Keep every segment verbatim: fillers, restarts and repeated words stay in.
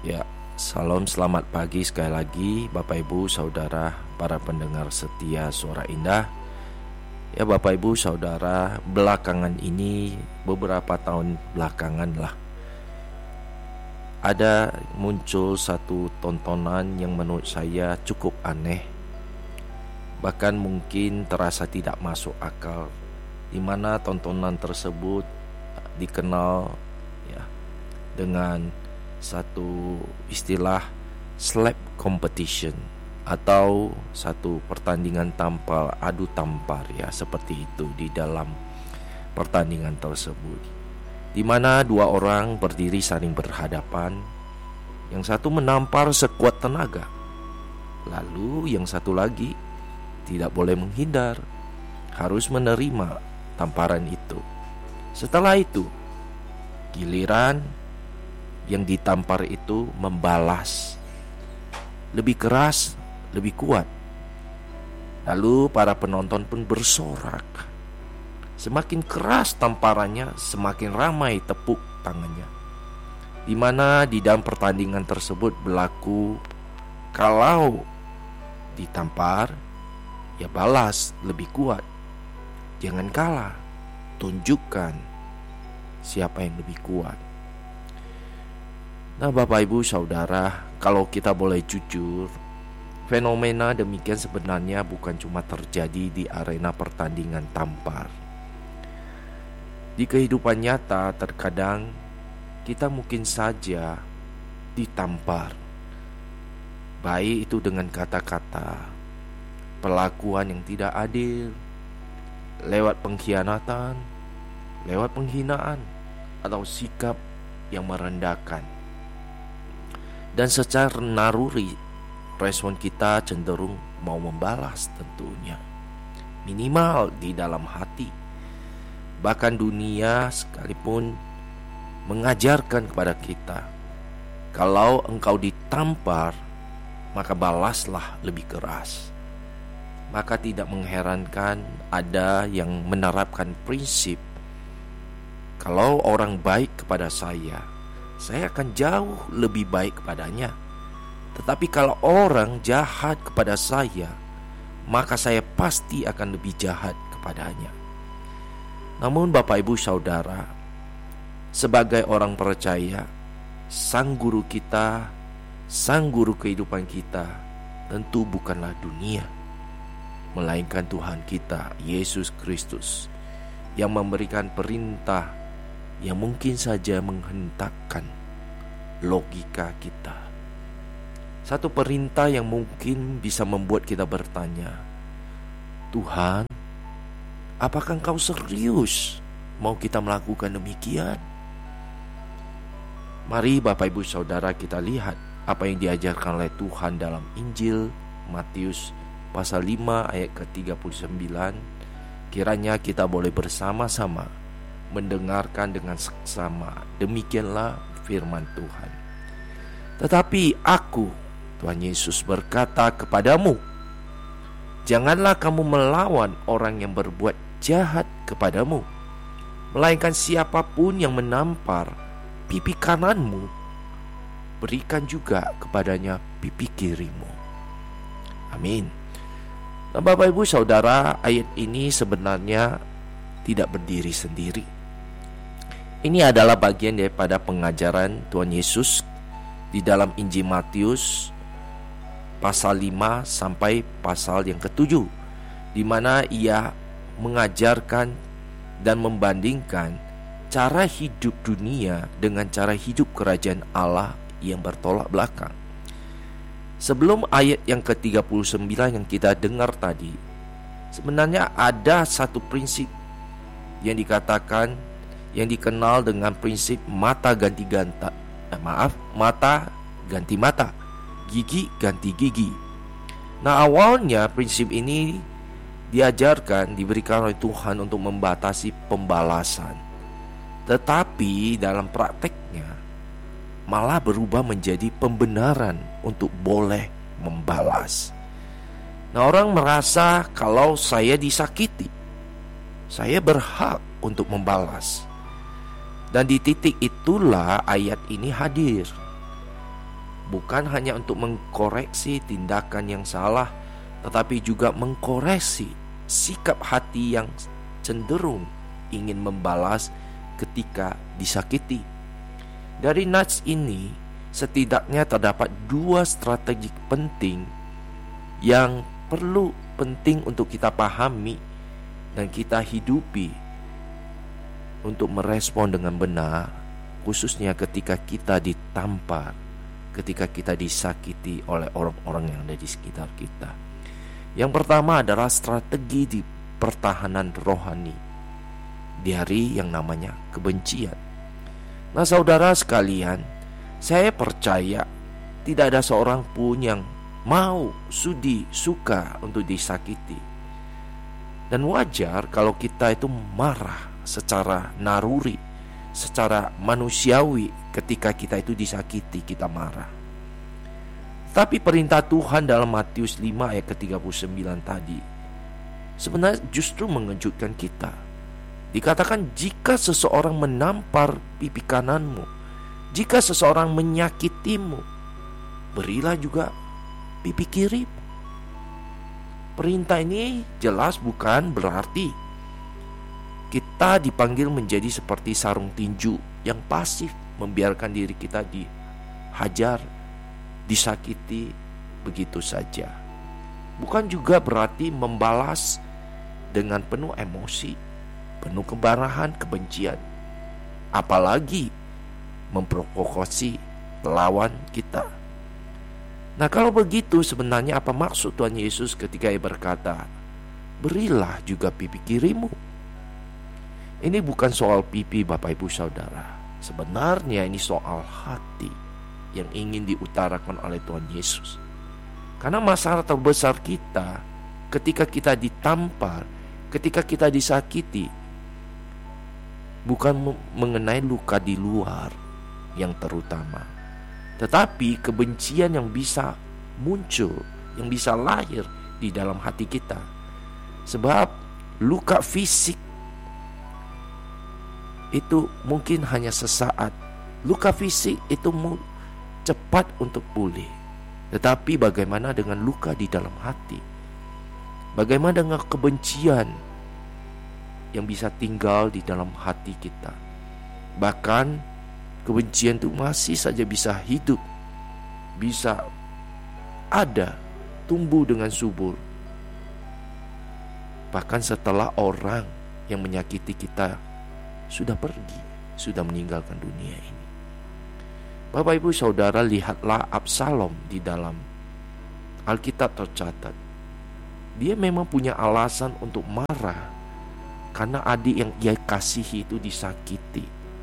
Ya, salam selamat pagi sekali lagi Bapak Ibu Saudara para pendengar setia Suara Indah. Ya Bapak Ibu Saudara, belakangan ini beberapa tahun belakangan lah ada muncul satu tontonan yang menurut saya cukup aneh, bahkan mungkin terasa tidak masuk akal, di mana tontonan tersebut dikenal ya dengan satu istilah slap competition atau satu pertandingan tampar adu tampar ya, seperti itu di dalam pertandingan tersebut, di mana dua orang berdiri saling berhadapan, yang satu menampar sekuat tenaga, lalu yang satu lagi tidak boleh menghindar, harus menerima tamparan itu. Setelah itu giliran yang ditampar itu membalas lebih keras, lebih kuat. Lalu para penonton pun bersorak. Semakin keras tamparannya, semakin ramai tepuk tangannya. Di mana di dalam pertandingan tersebut berlaku, kalau ditampar, ya balas lebih kuat. Jangan kalah, tunjukkan siapa yang lebih kuat. Nah Bapak Ibu Saudara, kalau kita boleh jujur, fenomena demikian sebenarnya bukan cuma terjadi di arena pertandingan tampar. Di kehidupan nyata terkadang kita mungkin saja ditampar, baik itu dengan kata-kata, perlakuan yang tidak adil, lewat pengkhianatan, lewat penghinaan, atau sikap yang merendahkan. Dan secara naluri respon kita cenderung mau membalas tentunya, minimal di dalam hati. Bahkan dunia sekalipun mengajarkan kepada kita, kalau engkau ditampar, maka balaslah lebih keras. Maka tidak mengherankan ada yang menerapkan prinsip, kalau orang baik kepada saya, saya akan jauh lebih baik kepadanya. Tetapi kalau orang jahat kepada saya, maka saya pasti akan lebih jahat kepadanya. Namun Bapak Ibu Saudara, sebagai orang percaya, sang guru kita, sang guru kehidupan kita tentu bukanlah dunia, melainkan Tuhan kita, Yesus Kristus, yang memberikan perintah yang mungkin saja menghentakkan logika kita. Satu perintah yang mungkin bisa membuat kita bertanya, Tuhan, apakah Engkau serius mau kita melakukan demikian? Mari Bapak Ibu Saudara kita lihat apa yang diajarkan oleh Tuhan dalam Injil Matius pasal lima ayat ke tiga puluh sembilan. Kiranya kita boleh bersama-sama mendengarkan dengan seksama. Demikianlah firman Tuhan. Tetapi aku, Tuhan Yesus berkata kepadamu, janganlah kamu melawan orang yang berbuat jahat kepadamu, melainkan siapapun yang menampar pipi kananmu, berikan juga kepadanya pipi kirimu. Amin. Nah Bapak Ibu Saudara, ayat ini sebenarnya tidak berdiri sendiri. Ini adalah bagian daripada pengajaran Tuhan Yesus di dalam Injil Matius pasal lima sampai pasal yang ketujuh, di mana ia mengajarkan dan membandingkan cara hidup dunia dengan cara hidup kerajaan Allah yang bertolak belakang. Sebelum ayat yang ke tiga puluh sembilan yang kita dengar tadi, sebenarnya ada satu prinsip yang dikatakan, yang dikenal dengan prinsip mata ganti ganta, eh, maaf, mata ganti mata, gigi ganti gigi. Nah awalnya prinsip ini diajarkan, diberikan oleh Tuhan untuk membatasi pembalasan. Tetapi dalam prakteknya malah berubah menjadi pembenaran untuk boleh membalas. Nah orang merasa kalau saya disakiti, saya berhak untuk membalas. Dan di titik itulah ayat ini hadir. bukan hanya untuk mengkoreksi tindakan yang salah, tetapi juga mengkoreksi sikap hati yang cenderung ingin membalas ketika disakiti. Dari nats ini, setidaknya terdapat dua strategi penting yang perlu penting untuk kita pahami dan kita hidupi untuk merespon dengan benar, khususnya ketika kita ditampar, ketika kita disakiti oleh orang-orang yang ada di sekitar kita. Yang pertama adalah strategi di pertahanan rohani dari yang namanya kebencian. Nah, saudara sekalian, saya percaya tidak ada seorang pun yang mau, sudi, suka untuk disakiti. Dan wajar kalau kita itu marah secara naruri, secara manusiawi ketika kita itu disakiti, kita marah. Tapi perintah Tuhan dalam Matius lima ayat ke tiga puluh sembilan tadi sebenarnya justru mengejutkan kita. Dikatakan, jika seseorang menampar pipi kananmu, jika seseorang menyakitimu, berilah juga pipi kiri. Perintah ini jelas bukan berarti kita dipanggil menjadi seperti sarung tinju yang pasif, membiarkan diri kita dihajar, disakiti begitu saja. Bukan juga berarti membalas dengan penuh emosi, penuh kemarahan, kebencian, apalagi memprovokasi lawan kita. Nah, kalau begitu sebenarnya apa maksud Tuhan Yesus ketika Ia berkata, berilah juga pipi kirimu? Ini bukan soal pipi, Bapak Ibu Saudara. Sebenarnya ini soal hati yang ingin diutarakan oleh Tuhan Yesus. Karena masalah terbesar kita ketika kita ditampar, ketika kita disakiti, bukan mengenai luka di luar yang terutama, tetapi kebencian yang bisa muncul, yang bisa lahir di dalam hati kita. Sebab luka fisik itu mungkin hanya sesaat. Luka fisik itu cepat untuk pulih. Tetapi bagaimana dengan luka di dalam hati? Bagaimana dengan kebencian yang bisa tinggal di dalam hati kita? Bahkan kebencian itu masih saja bisa hidup, bisa ada, tumbuh dengan subur, bahkan setelah orang yang menyakiti kita sudah pergi, sudah meninggalkan dunia ini. Bapak Ibu Saudara, lihatlah Absalom di dalam Alkitab tercatat. Dia memang punya alasan untuk marah karena adik yang ia kasihi itu disakiti.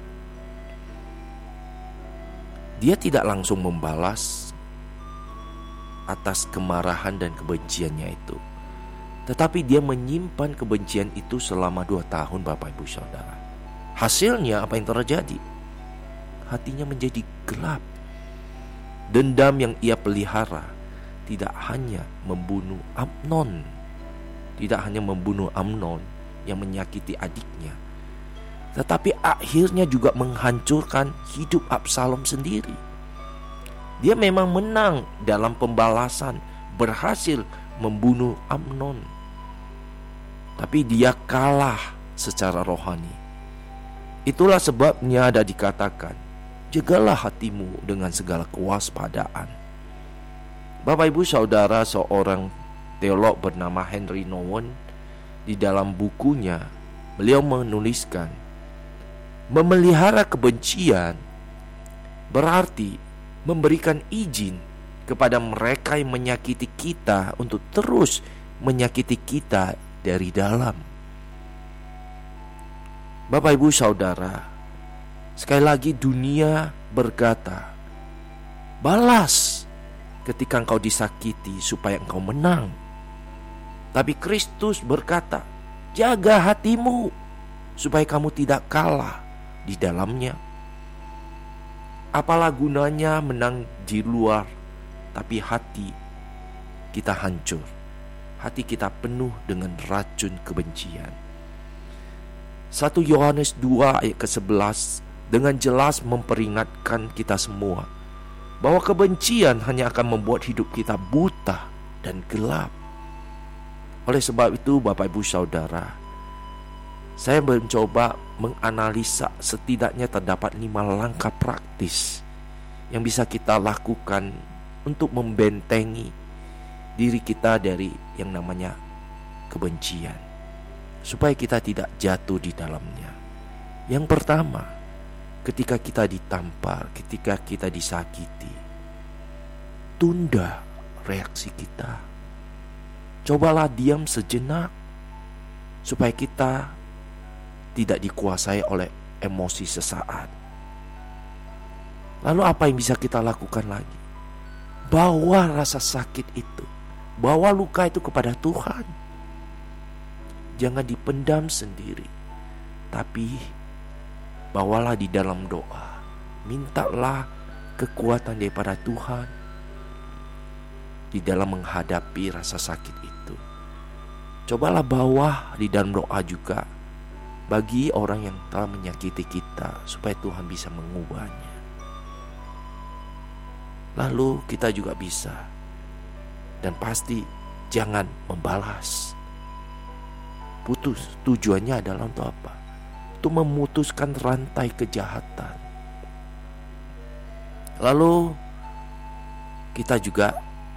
Dia tidak langsung membalas atas kemarahan dan kebenciannya itu, tetapi dia menyimpan kebencian itu selama dua tahun, Bapak Ibu Saudara. Hasilnya apa yang terjadi? Hatinya menjadi gelap. Dendam yang ia pelihara tidak hanya membunuh Amnon, tidak hanya membunuh Amnon yang menyakiti adiknya, tetapi akhirnya juga menghancurkan hidup Absalom sendiri. Dia memang menang dalam pembalasan, berhasil membunuh Amnon, tapi dia kalah secara rohani. Itulah sebabnya ada dikatakan, jagalah hatimu dengan segala kewaspadaan. Bapak Ibu Saudara, seorang teolog bernama Henry Nouwen di dalam bukunya, beliau menuliskan, memelihara kebencian berarti memberikan izin kepada mereka yang menyakiti kita untuk terus menyakiti kita dari dalam. Bapak Ibu Saudara, sekali lagi dunia berkata, balas ketika engkau disakiti supaya engkau menang. Tapi Kristus berkata, jaga hatimu supaya kamu tidak kalah di dalamnya. Apalah gunanya menang di luar, tapi hati kita hancur. Hati kita penuh dengan racun kebencian. satu Yohanes dua ayat ke sebelas dengan jelas memperingatkan kita semua bahwa kebencian hanya akan membuat hidup kita buta dan gelap. Oleh sebab itu, Bapak Ibu Saudara, saya mencoba menganalisa setidaknya terdapat lima langkah praktis yang bisa kita lakukan untuk membentengi diri kita dari yang namanya kebencian, supaya kita tidak jatuh di dalamnya. Yang pertama, ketika kita ditampar, ketika kita disakiti, tunda reaksi kita. Cobalah diam sejenak, supaya kita tidak dikuasai oleh emosi sesaat. Lalu apa yang bisa kita lakukan lagi? Bawa rasa sakit itu, bawa luka itu kepada Tuhan. Jangan dipendam sendiri, tapi bawalah di dalam doa. Mintalah kekuatan daripada Tuhan di dalam menghadapi rasa sakit itu. Cobalah bawa di dalam doa juga bagi orang yang telah menyakiti kita, supaya Tuhan bisa mengubahnya. Lalu kita juga bisa, dan pasti jangan membalas. Putus, tujuannya adalah untuk apa? Untuk memutuskan rantai kejahatan. Lalu kita juga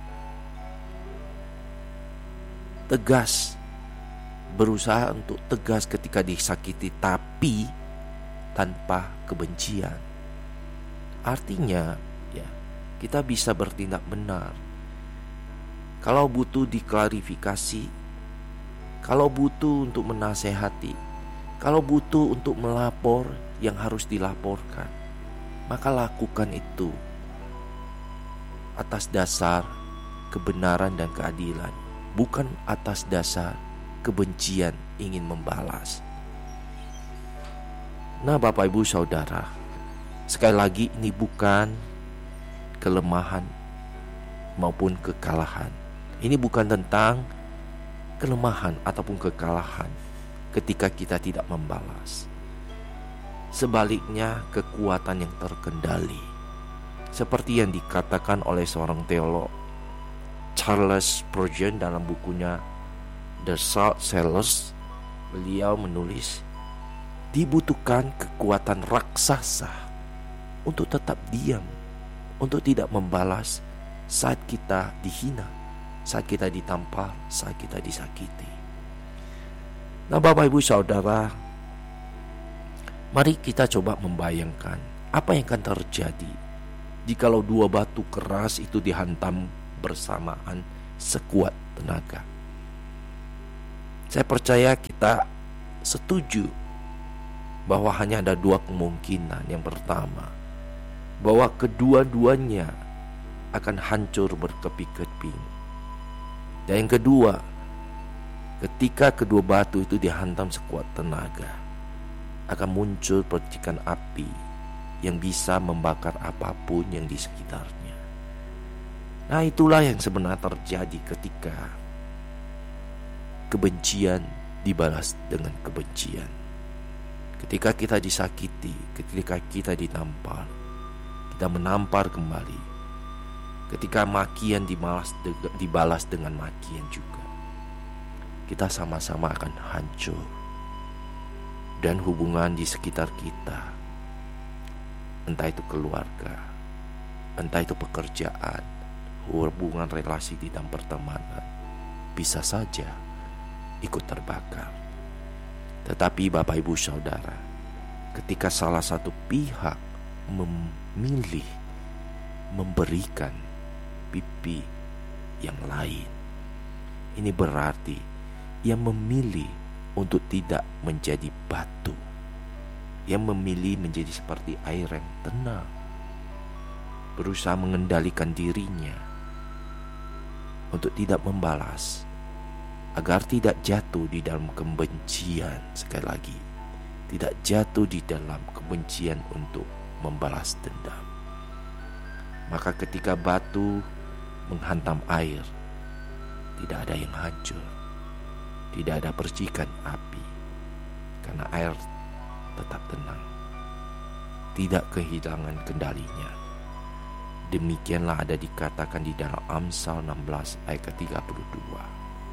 tegas, berusaha untuk tegas ketika disakiti, tapi tanpa kebencian. Artinya ya, kita bisa bertindak benar. Kalau butuh diklarifikasi, kalau butuh untuk menasehati, kalau butuh untuk melapor yang harus dilaporkan, maka lakukan itu atas dasar kebenaran dan keadilan, bukan atas dasar kebencian ingin membalas. Nah, Bapak Ibu Saudara, sekali lagi ini bukan kelemahan maupun kekalahan. Ini bukan tentang kelemahan ataupun kekalahan ketika kita tidak membalas. Sebaliknya, kekuatan yang terkendali, seperti yang dikatakan oleh seorang teolog Charles Spurgeon dalam bukunya The Salt Cellars. Beliau menulis, dibutuhkan kekuatan raksasa untuk tetap diam, untuk tidak membalas saat kita dihina, saat kita ditampar, saat kita disakiti. Nah, Bapak Ibu Saudara, mari kita coba membayangkan apa yang akan terjadi jikalau dua batu keras itu dihantam bersamaan sekuat tenaga. Saya percaya kita setuju bahwa hanya ada dua kemungkinan. Yang pertama, bahwa kedua-duanya akan hancur berkeping-keping. Dan yang kedua, ketika kedua batu itu dihantam sekuat tenaga, akan muncul percikan api yang bisa membakar apapun yang di sekitarnya. Nah, itulah yang sebenarnya terjadi ketika kebencian dibalas dengan kebencian. Ketika kita disakiti, ketika kita ditampar, kita menampar kembali. Ketika makian dibalas, dibalas dengan makian juga, kita sama-sama akan hancur. Dan hubungan di sekitar kita, entah itu keluarga, entah itu pekerjaan, hubungan relasi di dalam pertemanan, bisa saja ikut terbakar. Tetapi Bapak Ibu Saudara, ketika salah satu pihak memilih memberikan pipi yang lain, ini berarti ia memilih untuk tidak menjadi batu, ia memilih menjadi seperti air yang tenang, berusaha mengendalikan dirinya untuk tidak membalas, agar tidak jatuh di dalam kebencian. Sekali lagi, tidak jatuh di dalam kebencian untuk membalas dendam. Maka ketika batu menghantam air, tidak ada yang hancur, tidak ada percikan api, karena air tetap tenang, tidak kehilangan kendalinya. Demikianlah ada dikatakan di dalam Amsal enam belas ayat ke tiga puluh dua.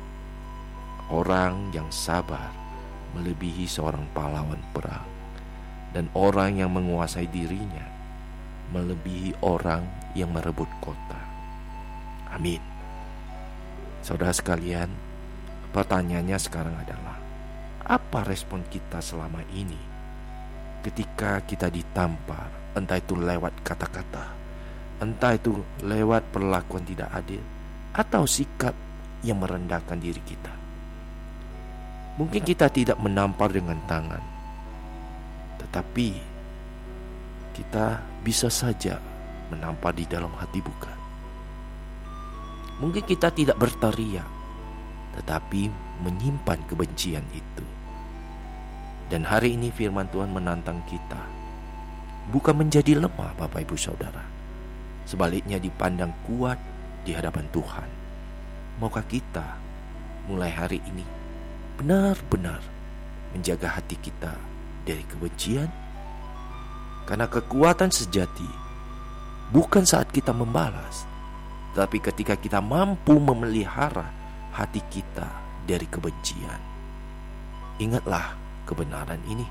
Orang yang sabar melebihi seorang pahlawan perang, dan orang yang menguasai dirinya melebihi orang yang merebut kota. Amin. Saudara sekalian, pertanyaannya sekarang adalah, apa respon kita selama ini ketika kita ditampar, entah itu lewat kata-kata, entah itu lewat perlakuan tidak adil, atau sikap yang merendahkan diri kita? Mungkin kita tidak menampar dengan tangan, tetapi kita bisa saja menampar di dalam hati, bukan? Mungkin kita tidak berteriak, tetapi menyimpan kebencian itu. Dan hari ini firman Tuhan menantang kita, bukan menjadi lemah Bapak Ibu Saudara, sebaliknya dipandang kuat di hadapan Tuhan. Maukah kita mulai hari ini benar-benar menjaga hati kita dari kebencian? Karena kekuatan sejati bukan saat kita membalas, tapi ketika kita mampu memelihara hati kita dari kebencian. Ingatlah kebenaran ini.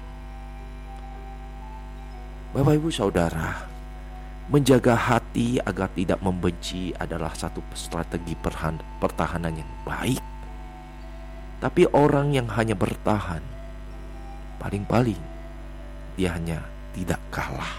Bapak Ibu Saudara, menjaga hati agar tidak membenci adalah satu strategi pertahanan yang baik. Tapi orang yang hanya bertahan, paling-paling dia hanya tidak kalah.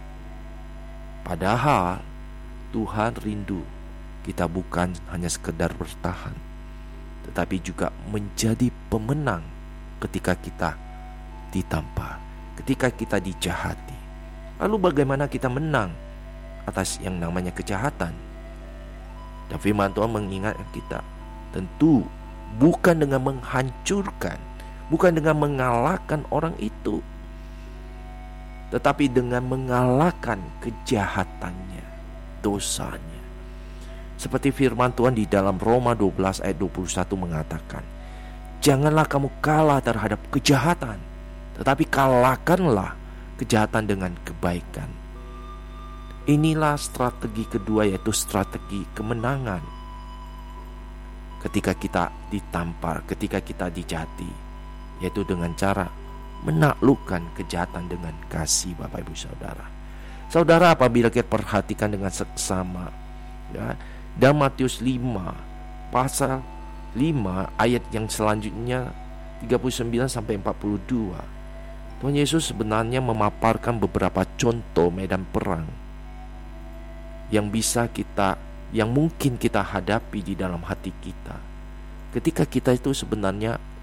Padahal Tuhan rindu kita bukan hanya sekedar bertahan, tetapi juga menjadi pemenang ketika kita ditampar, ketika kita dijahati. Lalu bagaimana kita menang atas yang namanya kejahatan? Dan firman Tuhan mengingatkan kita, tentu bukan dengan menghancurkan, bukan dengan mengalahkan orang itu, tetapi dengan mengalahkan kejahatannya, dosanya. Seperti firman Tuhan di dalam Roma dua belas ayat dua puluh satu mengatakan, janganlah kamu kalah terhadap kejahatan, tetapi kalahkanlah kejahatan dengan kebaikan. Inilah strategi kedua, yaitu strategi kemenangan. Ketika kita ditampar, ketika kita dijahati, yaitu dengan cara menaklukkan kejahatan dengan kasih. Bapak Ibu Saudara, Saudara apabila kita perhatikan dengan seksama, ya, dan Matius lima pasal lima ayat yang selanjutnya tiga puluh sembilan sampai empat puluh dua, Tuhan Yesus sebenarnya memaparkan beberapa contoh medan perang yang bisa kita, yang mungkin kita hadapi di dalam hati kita ketika kita itu sebenarnya